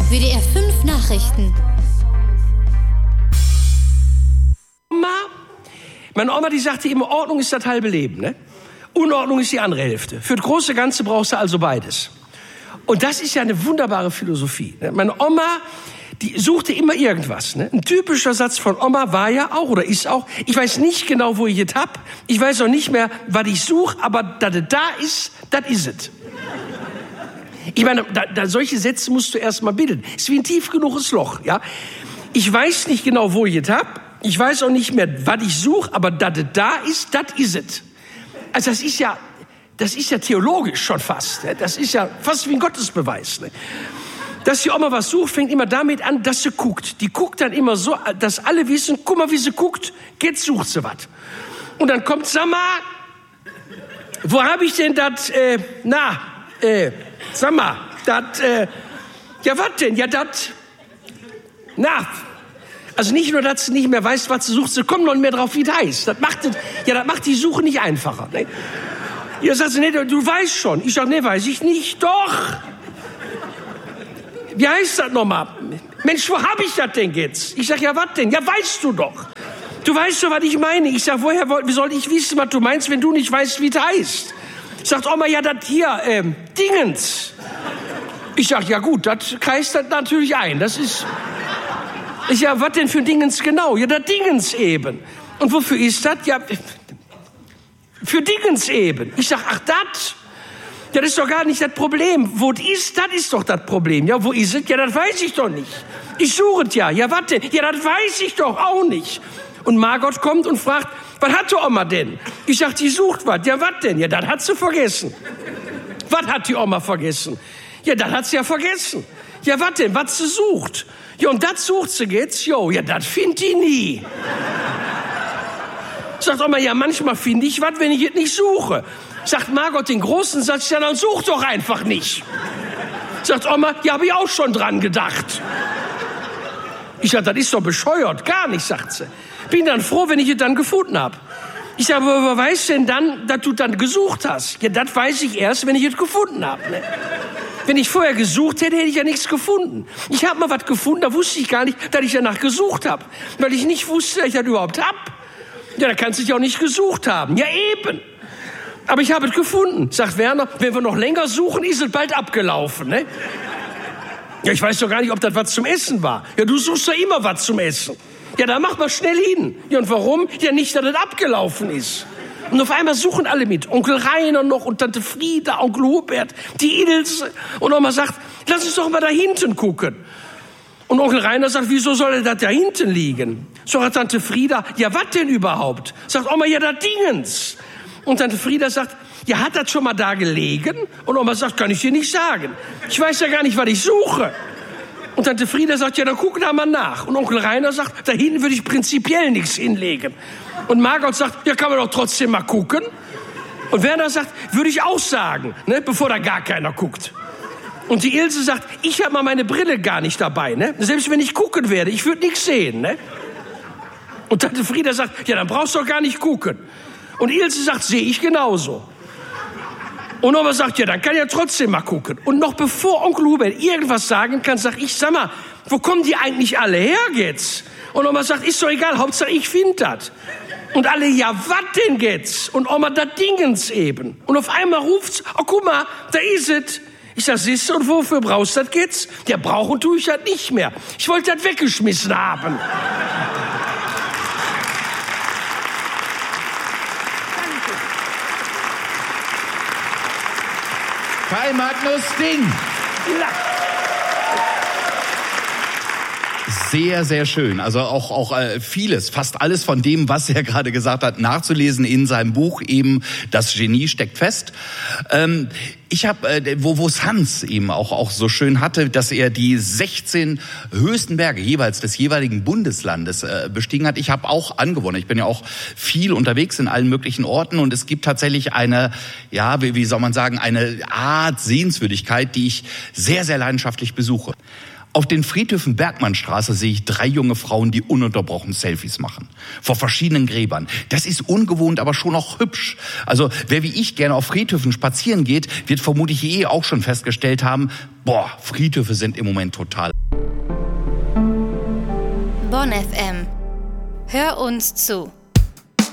WDR 5 Nachrichten. Meine Oma, die sagte immer, Ordnung ist das halbe Leben, ne? Unordnung ist die andere Hälfte. Für das große Ganze brauchst du also beides. Und das ist ja eine wunderbare Philosophie, ne? Meine Oma, die suchte immer irgendwas, ne? Ein typischer Satz von Oma war ja auch, oder ist auch, ich weiß nicht genau, wo ich es hab. Ich weiß auch nicht mehr, was ich suche, aber dass es da ist, das ist es. Ich meine, solche Sätze musst du erst mal bilden. Ist wie ein tief genuges Loch, ja? Ich weiß nicht genau, wo ich es hab. Ich weiß auch nicht mehr, was ich suche, aber dass es da ist, das ist es. Also das ist ja theologisch schon fast. Ne? Das ist ja fast wie ein Gottesbeweis. Ne? Dass die Oma was sucht, fängt immer damit an, dass sie guckt. Die guckt dann immer so, dass alle wissen, guck mal, wie sie guckt, jetzt sucht sie was. Und dann kommt, sag mal, wo habe ich denn das, sag mal, das, ja, was denn? Ja, das, also nicht nur, dass sie nicht mehr weiß, was sie sucht, sie kommt noch nicht mehr drauf, wie das heißt. Das macht die Suche nicht einfacher. Ne? Ihr sagt sie, nee, du weißt schon. Ich sag, nee, weiß ich nicht. Doch. Wie heißt das nochmal? Mensch, wo hab ich das denn jetzt? Ich sag, ja, was denn? Ja, weißt du doch. Du weißt doch, was ich meine. Ich sag, wie soll ich wissen, was du meinst, wenn du nicht weißt, wie das heißt? Sagt Oma, ja, das hier, Dingens. Ich sag, ja gut, das kreist das natürlich ein. Das ist... Ich sag, was denn für Dingens genau? Ja, das Dingens eben. Und wofür ist das? Ja, für Dingens eben. Ich sag, ach, das ist doch gar nicht das Problem. Wo es ist, das ist doch das Problem. Ja, wo ist es? Ja, das weiß ich doch nicht. Ich suche es ja. Ja, was denn? Ja, das weiß ich doch auch nicht. Und Margot kommt und fragt, was hat die Oma denn? Ich sag, die sucht was. Ja, was denn? Ja, das hat sie vergessen. Was hat die Oma vergessen? Ja, das hat sie ja vergessen. Ja, was denn? Was sie sucht? Ja, und das sucht sie jetzt? Jo, ja, das findet die nie. Sagt Oma, ja, manchmal finde ich was, wenn ich es nicht suche. Sagt Margot den großen Satz, ja, dann such doch einfach nicht. Sagt Oma, ja, habe ich auch schon dran gedacht. Ich sag, das ist doch bescheuert. Gar nicht, sagt sie. Bin dann froh, wenn ich es dann gefunden habe. Ich sag, aber wer weiß denn dann, dass du dann gesucht hast? Ja, das weiß ich erst, wenn ich es gefunden habe. Ne? Wenn ich vorher gesucht hätte, hätte ich ja nichts gefunden. Ich habe mal was gefunden, da wusste ich gar nicht, dass ich danach gesucht habe. Weil ich nicht wusste, dass ich das überhaupt habe. Ja, da kannst du dich auch nicht gesucht haben. Ja, eben. Aber ich habe es gefunden. Sagt Werner, wenn wir noch länger suchen, ist es bald abgelaufen. Ne? Ja, ich weiß doch gar nicht, ob das was zum Essen war. Ja, du suchst ja immer was zum Essen. Ja, da mach mal schnell hin. Ja, und warum? Ja, nicht, dass es abgelaufen ist. Und auf einmal suchen alle mit. Onkel Rainer noch und Tante Frieda, Onkel Hubert, die Ilse. Und Oma sagt, lass uns doch mal da hinten gucken. Und Onkel Rainer sagt, wieso soll das da hinten liegen? Sagt Tante Frieda, ja, was denn überhaupt? Sagt Oma, ja, das Dingens. Und Tante Frieda sagt, ja, hat das schon mal da gelegen? Und Oma sagt, kann ich dir nicht sagen. Ich weiß ja gar nicht, was ich suche. Und Tante Frieda sagt, ja, dann guck da mal nach. Und Onkel Rainer sagt, da hinten würde ich prinzipiell nichts hinlegen. Und Margot sagt, ja, kann man doch trotzdem mal gucken. Und Werner sagt, würde ich auch sagen, ne, bevor da gar keiner guckt. Und die Ilse sagt, ich habe mal meine Brille gar nicht dabei, ne? Selbst wenn ich gucken werde, ich würde nichts sehen, ne? Und Tante Frieda sagt, ja, dann brauchst du doch gar nicht gucken. Und Ilse sagt, sehe ich genauso. Und Oma sagt, ja, dann kann ich ja trotzdem mal gucken. Und noch bevor Onkel Hubert irgendwas sagen kann, sag ich, sag mal, wo kommen die eigentlich alle her jetzt? Und Oma sagt, ist doch egal, Hauptsache ich finde das. Und alle, ja, was denn jetzt? Und Oma, das Dingens eben. Und auf einmal ruft's, oh, guck mal, da ist es. Ich sag, siehst du, und wofür brauchst du das jetzt? Ja, brauchen tue ich das nicht mehr. Ich wollte das weggeschmissen haben. Kai Magnus Ding. Sehr, sehr schön. Also auch vieles, fast alles von dem, was er gerade gesagt hat, nachzulesen in seinem Buch eben Das Genie steckt fest. Ich habe, wo es Hans eben auch so schön hatte, dass er die 16 höchsten Berge jeweils des jeweiligen Bundeslandes bestiegen hat. Ich habe auch angewohnt. Ich bin ja auch viel unterwegs in allen möglichen Orten und es gibt tatsächlich eine, ja, wie soll man sagen, eine Art Sehenswürdigkeit, die ich sehr, sehr leidenschaftlich besuche. Auf den Friedhöfen Bergmannstraße sehe ich 3 junge Frauen, die ununterbrochen Selfies machen. Vor verschiedenen Gräbern. Das ist ungewohnt, aber schon auch hübsch. Also wer wie ich gerne auf Friedhöfen spazieren geht, wird vermutlich auch schon festgestellt haben, Friedhöfe sind im Moment total Bonn FM. Hör uns zu.